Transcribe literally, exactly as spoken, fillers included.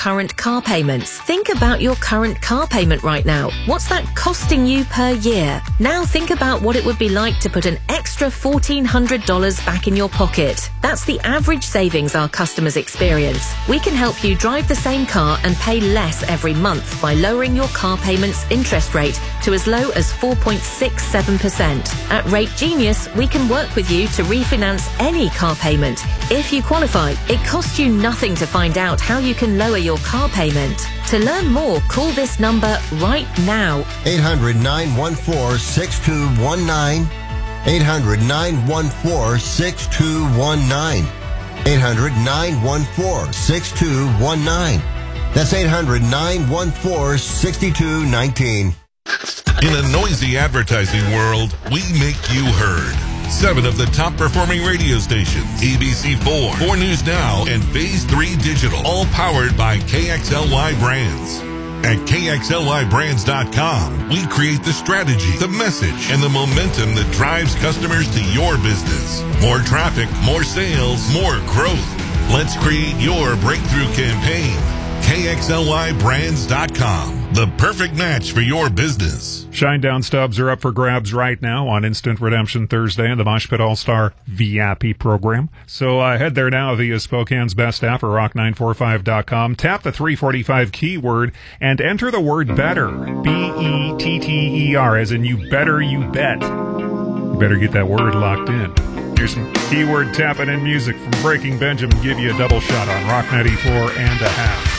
current car payments. Think about your current car payment right now. What's that costing you per year? Now think about what it would be like to put an extra fourteen hundred dollars back in your pocket. That's the average savings our customers experience. We can help you drive the same car and pay less every month by lowering your car payment's interest rate to as low as four point six seven percent. At Rate Genius, we can work with you to refinance any car payment. If you qualify, it costs you nothing to find out how you can lower your car payment. To learn more, call this number right now. eight hundred, nine one four, six two one nine. eight hundred, nine one four, six two one nine. eight hundred, nine one four, six two one nine. That's eight hundred, nine one four, six two one nine. In a noisy advertising world, we make you heard. Seven of the top performing radio stations, A B C four, four News Now, and Phase three Digital, all powered by K X L Y Brands. At K X L Y brands dot com, we create the strategy, the message, and the momentum that drives customers to your business. More traffic, more sales, more growth. Let's create your breakthrough campaign. K X L Y brands dot com, the perfect match for your business. Shinedown stubs are up for grabs right now on Instant Redemption Thursday in the Mosh Pit All-Star V I P program. So uh, head there now via Spokane's best app or rock nine forty-five dot com. Tap the three forty-five keyword and enter the word better. B E T T E R, as in you better, you bet. You better get that word locked in. Here's some keyword tapping and music from Breaking Benjamin. Give you a double shot on Rock ninety-four and a half.